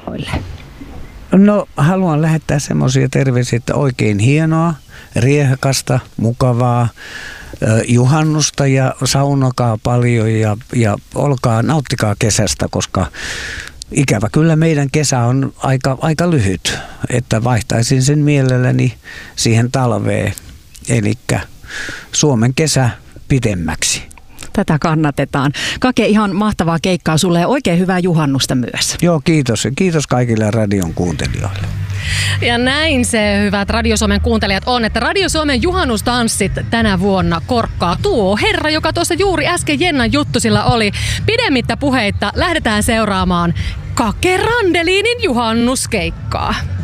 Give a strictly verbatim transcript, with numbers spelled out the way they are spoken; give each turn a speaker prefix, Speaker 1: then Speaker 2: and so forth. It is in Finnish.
Speaker 1: kuuntelijoille?
Speaker 2: No haluan lähettää semmoisia terveisiä, että oikein hienoa, riehakasta, mukavaa juhannusta ja saunokaa paljon ja, ja olkaa, nauttikaa kesästä, koska ikävä kyllä meidän kesä on aika, aika lyhyt, että vaihtaisin sen mielelläni siihen talveen, eli Suomen kesä pidemmäksi.
Speaker 1: Tätä kannatetaan. Kake, ihan mahtavaa keikkaa sulle ja oikein hyvää juhannusta myös.
Speaker 2: Joo, kiitos. Kiitos kaikille radion kuuntelijoille.
Speaker 3: Ja näin se, hyvät Radio Suomen kuuntelijat, on, että Radio Suomen juhannustanssit tänä vuonna korkkaa tuo herra, joka tuossa juuri äsken Jennan juttusilla oli. Pidemmittä puheitta lähdetään seuraamaan Kake Randeliinin juhannuskeikkaa.